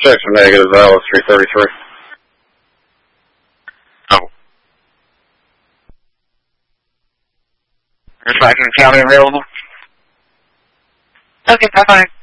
checks are negative, Alice 333. Oh. Is Viking County available? Okay, bye-bye.